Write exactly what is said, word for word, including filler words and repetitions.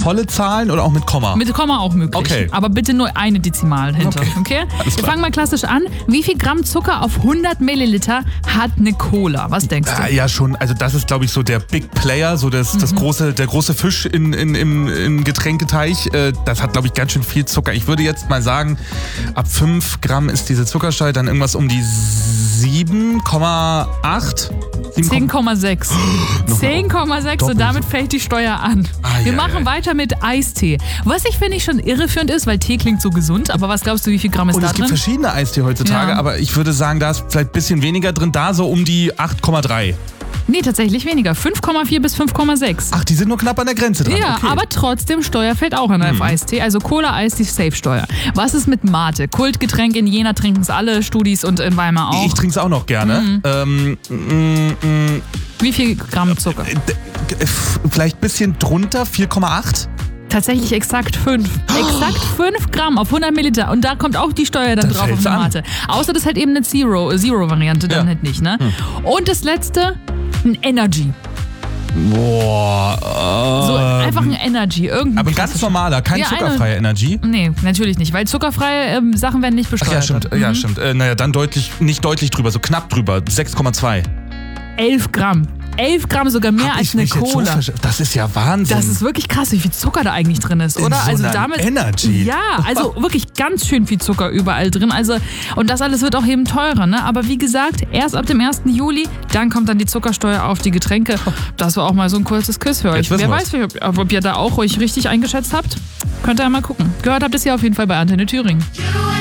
volle Zahlen oder auch mit Komma? Mit Komma auch möglich. Okay. Aber bitte nur eine Dezimal hinter. Okay. okay? Alles Wir klar. fangen mal klassisch an. Wie viel Gramm Zucker auf hundert Milliliter hat eine Cola? Was denkst du? Ja, ja, schon. Also das ist, glaube ich, so der Big Player, so das, das große, der große Fisch in, in, im, im Getränketeich. Äh, das hat, glaube ich, ganz schön viel Zucker. Ich würde jetzt mal sagen, ab fünf Gramm ist diese Zuckersteuer dann irgendwas um die sieben Komma acht. zehn Komma sechs. zehn Komma sechs und Doppelt. damit fällt die Steuer an. Ah, Wir ja, machen ja. weiter mit Eistee. Was ich finde ich schon irreführend ist, weil Tee klingt so gesund, aber was glaubst du, wie viel Gramm ist Und da es gibt drin? verschiedene Eistee heutzutage, Ja. aber ich würde sagen, da ist vielleicht ein bisschen weniger drin, da so um die acht Komma drei. Nee, tatsächlich weniger. fünf Komma vier bis fünf Komma sechs. Ach, die sind nur knapp an der Grenze dran. Ja, okay. aber trotzdem Steuer fällt auch an auf Eistee. Also Cola, Eistee, Safe-Steuer. Was ist mit Mate? Kultgetränk, in Jena trinken es alle, Studis und in Weimar auch. Ich trinke es auch noch gerne. Ähm, mm, mm, Wie viel Gramm Zucker? d- g- f- vielleicht ein bisschen drunter, vier Komma acht. Tatsächlich exakt fünf. Exakt fünf Gramm auf hundert Milliliter. Und da kommt auch die Steuer dann Dann drauf auf fällt's die an. Mate. Außer das ist halt eben eine Zero, Zero-Variante, dann Ja. halt nicht, ne? Und das letzte, ein Energy. Boah. So, ähm, einfach ein Energy. Irgendein aber ein ganz klassischer- normaler, kein Ja, eine- zuckerfreier Energy. Nee, natürlich nicht, weil zuckerfreie ähm, Sachen werden nicht Ach besteuert. ja, stimmt. Ja, stimmt. Äh, naja, dann deutlich, nicht deutlich drüber, so knapp drüber. sechs Komma zwei. elf Gramm. elf Gramm, sogar mehr Hab als ich eine mich jetzt so Cola. versch- Das ist ja Wahnsinn. Das ist wirklich krass, wie viel Zucker da eigentlich drin ist, In oder? so also einem damit Energy. Ja, also wirklich ganz schön viel Zucker überall drin. Also und das alles wird auch eben teurer, ne? Aber wie gesagt, erst ab dem ersten Juli, dann kommt dann die Zuckersteuer auf die Getränke. Das war auch mal so ein kurzes Quiz für euch. Jetzt wissen Wer wir's. weiß, ob, ob ihr da auch euch richtig eingeschätzt habt? Könnt ihr ja mal gucken. Gehört habt ihr es ja auf jeden Fall bei Antenne Thüringen. You